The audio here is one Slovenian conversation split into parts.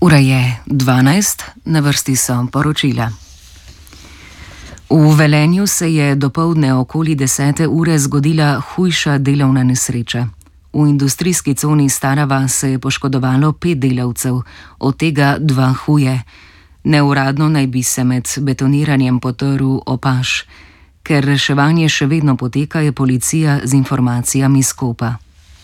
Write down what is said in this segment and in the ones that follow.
Ura je 12, na vrsti so poročila. V Velenju se je dopoldne okoli 10. ure zgodila hujša delovna nesreča. V industrijski coni Starava se je poškodovalo 5 delavcev, od tega 2 huje. Neuradno naj bi se med betoniranjem potrl opaž. Ker reševanje še vedno poteka, je policija z informacijami s Kopa.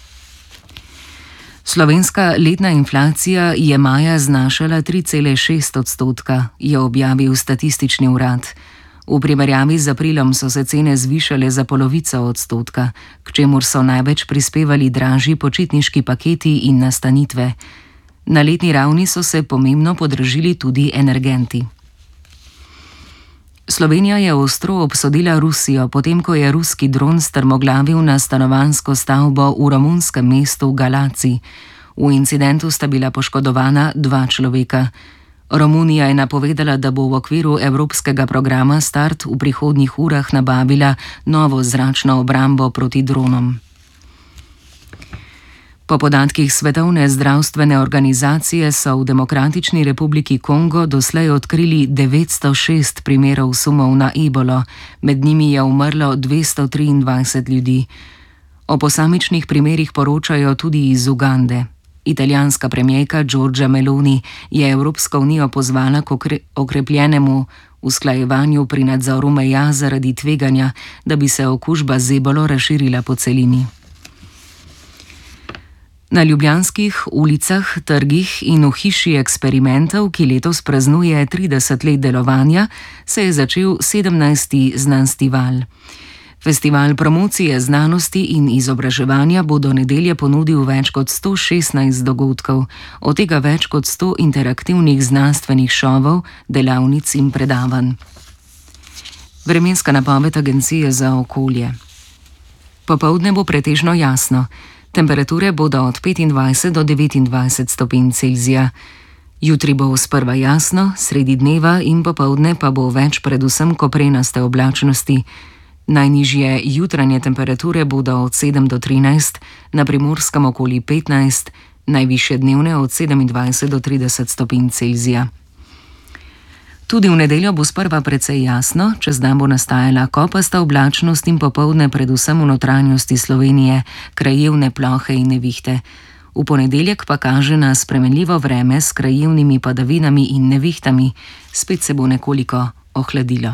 Slovenska letna inflacija je maja znašala 3,6%, je objavil statistični urad. V primerjavi z aprilom so se cene zvišale za polovico odstotka, k čemur so največ prispevali dražji počitniški paketi in nastanitve. Na letni ravni so se pomembno podražili tudi energenti. Slovenija je ostro obsodila Rusijo, potem ko je ruski dron strmoglavil na stanovanjsko stavbo v romunskem mestu Galaci. V incidentu sta bila poškodovana 2 človeka. Romunija je napovedala, da bo v okviru evropskega programa Start v prihodnjih urah nabavila novo zračno obrambo proti dronom. Po podatkih Svetovne zdravstvene organizacije so v Demokratični republiki Kongo doslej odkrili 906 primerov sumov na ebolo, med njimi je umrlo 223 ljudi. O posamičnih primerih poročajo tudi iz Ugande. Italijanska premijerka Giorgia Meloni je Evropsko unijo pozvala k okrepljenemu usklajevanju pri nadzoru meja zaradi tveganja, da bi se okužba z ebolo razširila po celini. Na ljubljanskih ulicah, trgih in v hiši eksperimentov, ki letos praznuje 30 let delovanja, se je začel 17. Znanstival. Festival promocije znanosti in izobraževanja bo do nedelje ponudil več kot 116 dogodkov, od tega več kot 100 interaktivnih znanstvenih šovov, delavnic in predavanj. Vremenska napoved Agencije za okolje. Popoldne bo pretežno jasno. Temperature bodo od 25 do 29 stopinj Celzija. Jutri bo sprva jasno, sredi dneva in popoldne pa bo več predvsem koprenaste oblačnosti. Najnižje jutranje temperature bodo od 7 do 13, na Primorskem okoli 15, najvišje dnevne od 27 do 30 stopinj Celzija. Tudi v nedeljo bo sprva precej jasno, čez dan bo nastajala kopasta oblačnost in popoldne predvsem v notranjosti Slovenije krajevne plohe in nevihte. V ponedeljek pa kaže na spremenljivo vreme s krajevnimi padavinami in nevihtami, spet se bo nekoliko ohladilo.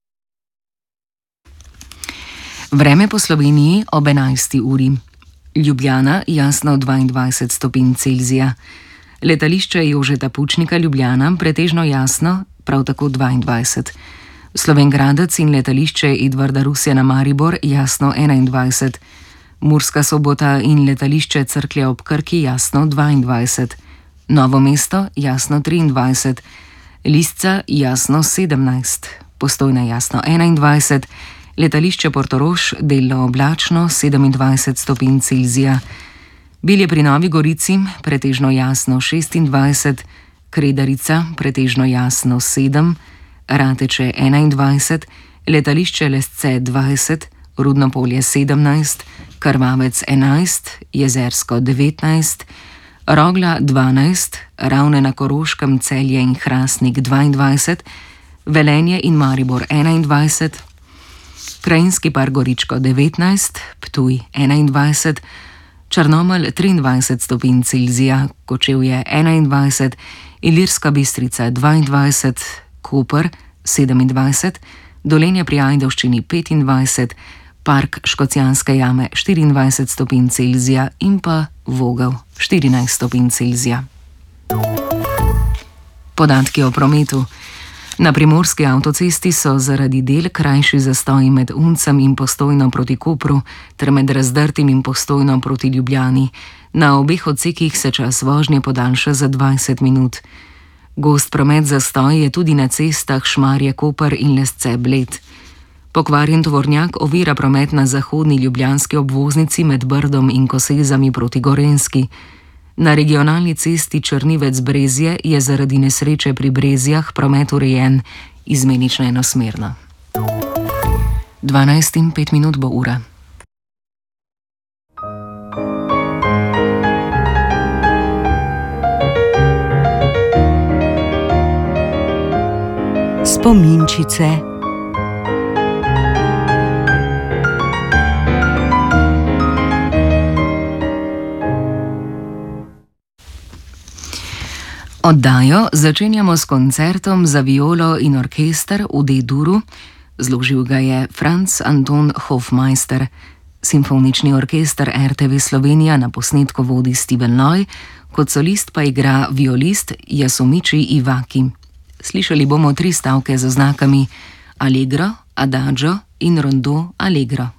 Vreme po Sloveniji ob 11. uri. Ljubljana jasno 22 stopinj Celzija. Letališče Jožeta Pučnika Ljubljana pretežno jasno, prav tako 22. Slovenj Gradec in letališče Edvarda Rusjana Maribor jasno 21. Murska Sobota in letališče Cerklje ob Krki jasno 22. Novo mesto jasno 23. Lisca jasno 17. Postojna jasno 21. Letališče Portorož delno oblačno 27 stopinj Celzija. Bilje pri Novi Gorici pretežno jasno 26. Kredarica pretežno jasno 7, Rateče 21, letališče Lesce 20, Rudno Polje 17, Krvavec 11, Jezersko 19, Rogla 12, Ravne na Koroškem, Celje in Hrastnik 22, Velenje in Maribor 21, Krajinski par Goričko 19, Ptuj 21, Črnomelj 23 stopinj Celzija, Kočevje 21, Ilirska Bistrica 22, Koper 27, Dolenje pri Ajdovščini 25, Park Škocjanske jame 24 stopinj Celzija in pa Vogel 14 stopinj Celzija. Podatki o prometu. Na primorski avtocesti so zaradi del krajši zastoji med Uncem in Postojno proti Kopru ter med Razdrtim in Postojno proti Ljubljani. Na obeh odsekih se čas vožnje podaljša za 20 minut. Gost promet zastoj je tudi na cestah Šmarje-Koper in Lesce-Bled. Pokvarjen tovornjak ovira promet na zahodni ljubljanski obvoznici med Brdom in Kosezami proti Gorenjski. Na regionalni cesti Črnivec-Brezje je zaradi nesreče pri Brezjah promet urejen izmenično enosmerno. 12:05 bo ura. Spominčice. Oddajo začenjamo s koncertom za violo in orkester v D-duru, zložil ga je Franz Anton Hofmeister. Simfonični orkester RTV Slovenija na posnetku vodi Steven Loy, kot solist pa igra violist Yasumichi Iwaki. Slišali bomo 3 stavke z oznakami Allegro, Adagio in Rondo Allegro.